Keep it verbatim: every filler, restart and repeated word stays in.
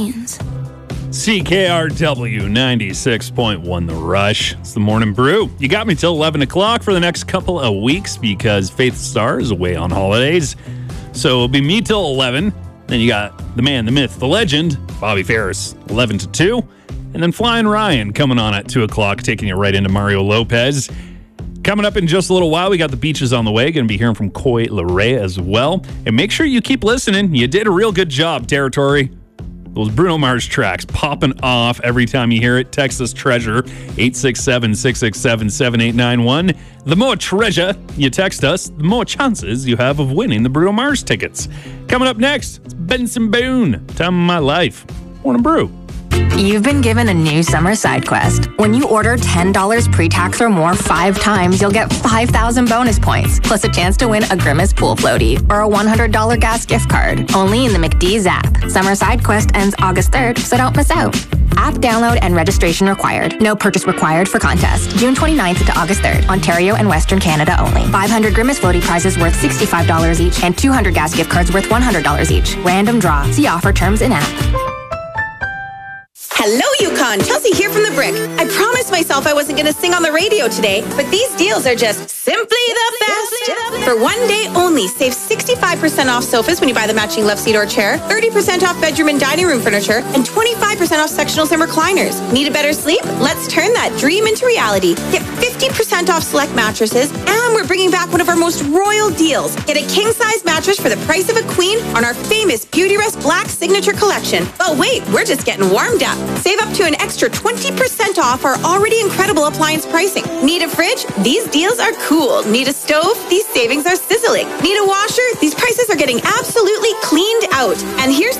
means. C K R W ninety-six point one The Rush. It's the Morning Brew. You got me till eleven o'clock for the next couple of weeks because Faith Star is away on holidays. So it'll be me till eleven. Then you got the man, the myth, the legend, Bobby Ferris, eleven to two. And then Flying Ryan coming on at two o'clock, taking you right into Mario Lopez. Coming up in just a little while, we got the Beaches on the way. Going to be hearing from Coi Leray as well. And make sure you keep listening. You did a real good job, Territory. Those Bruno Mars tracks popping off every time you hear it. Text us treasure, eight six seven, six six seven, seven eight nine one. The more treasure you text us, the more chances you have of winning the Bruno Mars tickets. Coming up next, it's Benson Boone, Time of My Life. Morning Brew. You've been given a new summer side quest. When you order ten dollars pre-tax or more five times, you'll get five thousand bonus points, plus a chance to win a Grimace pool floaty or a one hundred dollars gas gift card. Only in the McDee's app. Summer side quest ends August third, so don't miss out. App download and registration required. No purchase required for contest. June twenty-ninth to August third. Ontario and Western Canada only. five hundred Grimace floaty prizes worth sixty-five dollars each and two hundred gas gift cards worth one hundred dollars each. Random draw. See offer terms in app. Hello, Yukon. Chelsea here from The Brick. I promised myself I wasn't going to sing on the radio today, but these deals are just simply the best. For one day only, save sixty-five percent off sofas when you buy the matching love seat or chair, thirty percent off bedroom and dining room furniture, and twenty-five percent off sectionals and recliners. Need a better sleep? Let's turn that dream into reality. Get fifty percent off select mattresses, and we're bringing back one of our most royal deals. Get a king-size mattress for the price of a queen on our famous Beautyrest Black Signature Collection. But wait, we're just getting warmed up. Save up to an extra twenty percent off our already incredible appliance pricing. Need a fridge? These deals are cool. Need a stove? These savings are sizzling. Need a washer? These prices are getting absolutely cleaned out. And here's